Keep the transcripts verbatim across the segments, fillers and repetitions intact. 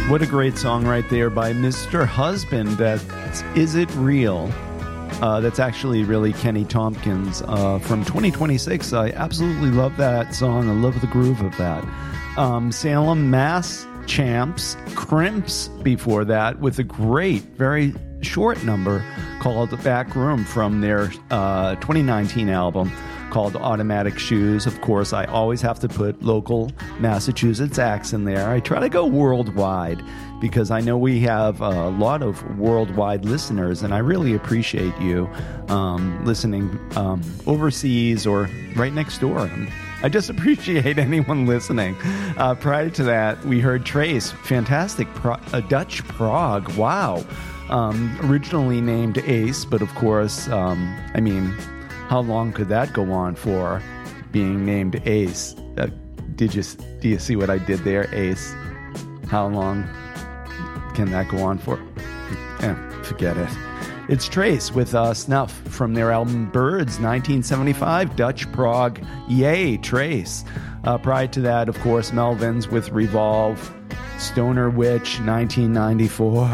What a great song right there by Mister Husband. That's Is It Real? Uh, that's actually really Kenny Tompkins uh, from twenty twenty-six. I absolutely love that song. I love the groove of that. Um, Salem Mass Champs, Crimps before that with a great, very short number called Back Room from their uh, twenty nineteen album called Automatic Shoes. Of course, I always have to put local Massachusetts acts in there. I try to go worldwide because I know we have a lot of worldwide listeners, and I really appreciate you um, listening um, overseas or right next door. I just appreciate anyone listening. Uh, prior to that, we heard Trace, fantastic pro- uh, Dutch prog. Wow. Um, originally named Ace, but of course, um, I mean, how long could that go on for, being named Ace? Uh, did you do you see what I did there, Ace? How long can that go on for? Eh, forget it. It's Trace with uh, Snuff from their album Birds, nineteen seventy-five, Dutch prog. Yay, Trace. Uh, prior to that, of course, Melvins with Revolve, Stoner Witch, nineteen ninety-four.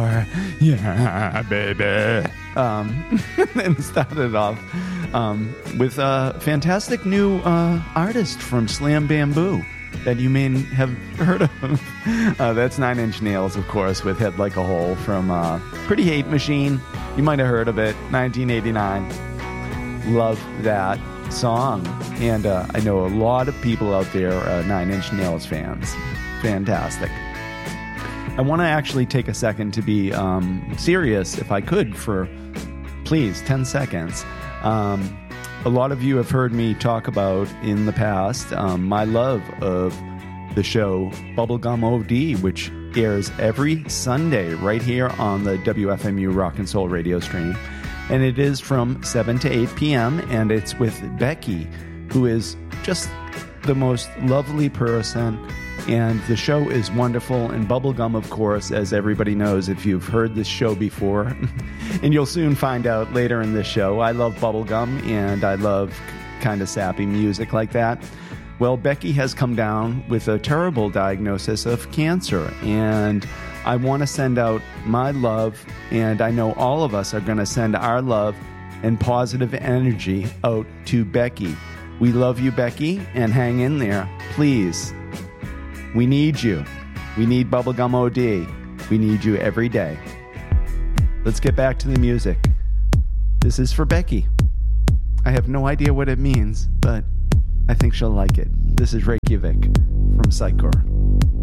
Yeah, baby. Um, and started off um, with a fantastic new uh, artist from Slam Bamboo that you may have heard of. Uh, that's Nine Inch Nails, of course, with Head Like a Hole from uh, Pretty Hate Machine. You might have heard of it, nineteen eighty-nine. Love that song. And uh, I know a lot of people out there are Nine Inch Nails fans. Fantastic. I want to actually take a second to be um, serious, if I could, for, please, ten seconds. Um, a lot of you have heard me talk about in the past um, my love of the show Bubblegum O D, which airs every Sunday right here on the W F M U Rock and Soul radio stream. And it is from seven to eight p.m., and it's with Becky, who is just the most lovely person. And the show is wonderful. And Bubblegum, of course, as everybody knows, if you've heard this show before, and you'll soon find out later in this show, I love Bubblegum, and I love kind of sappy music like that. Well, Becky has come down with a terrible diagnosis of cancer, and I want to send out my love, and I know all of us are going to send our love and positive energy out to Becky. We love you, Becky, and hang in there, please. We need you. We need Bubblegum O D. We need you every day. Let's get back to the music. This is for Becky. I have no idea what it means, but I think she'll like it. This is Reykjavik from Psychor.